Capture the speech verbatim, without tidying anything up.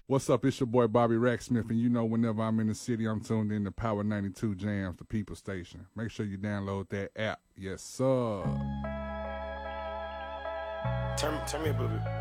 What's up? It's your boy Bobby Racksmith, and you know whenever I'm in the city, I'm tuned in to Power ninety-two Jams, the People Station. Make sure you download that app. Yes, sir. Turn, turn me up a little bit.